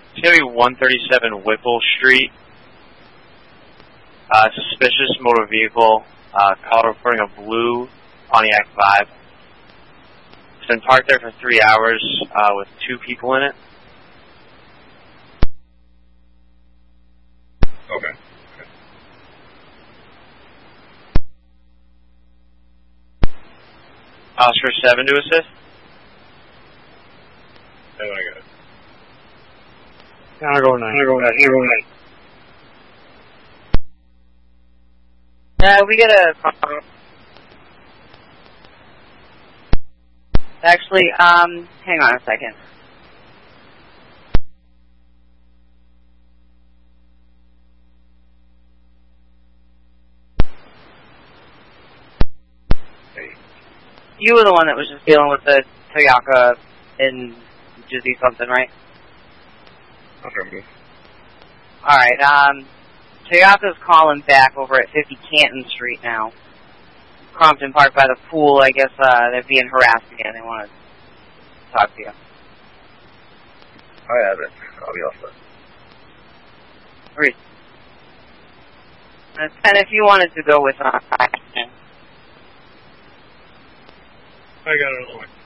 It's going to be 137 Whipple Street. Suspicious motor vehicle, color reporting a blue Pontiac Vibe. It's been parked there for 3 hours with 2 people in it. Okay. Oscar 7 to assist. I want to go. I'll go 9. We get a... Actually, hang on a second. You were the one that was just dealing with the Toyota in Jizzy something, right? Okay. Alright, Toyota's calling back over at 50 Canton Street now. Crompton Park by the pool, I guess, they're being harassed again. They want to talk to you. I have it. I'll be all set. Great. And if you wanted to go with I got it all.